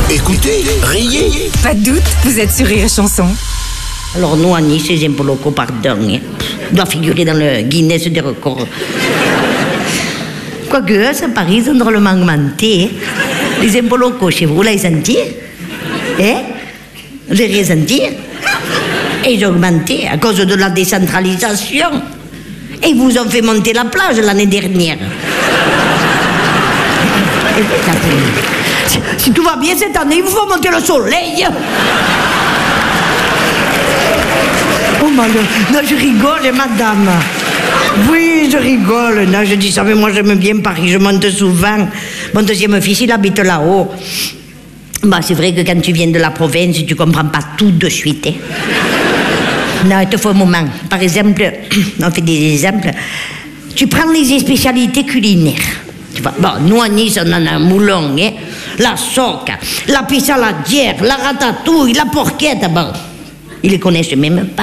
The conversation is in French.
Écoutez, riez. Pas de doute, vous êtes sur Rire et Chanson. Alors nous, à Nice, les impôts locaux, pardon, doivent figurer dans le Guinness des records. Quoique, ça Paris, ils ont drôlement augmenté. Les impôts locaux chez vous, là, ils senti. Vous avez rien senti. Et ils ont augmenté à cause de la décentralisation. Et ils vous ont fait monter la plage l'année dernière. Si tout va bien cette année, il vous faut monter le soleil. Oh, non, je rigole, madame. Oui, je rigole. Non, je dis ça, mais moi j'aime bien Paris, je monte souvent. Mon deuxième fils, il habite là-haut. Bah, c'est vrai que quand tu viens de la province, tu comprends pas tout de suite. Non, il te faut un moment. Par exemple, on fait des exemples. Tu prends les spécialités culinaires. Tu vois, bon, nous à Nice, on en a un moulon, la soque, la pissaladière, la ratatouille, la porchette. Bon, ils les connaissent même pas.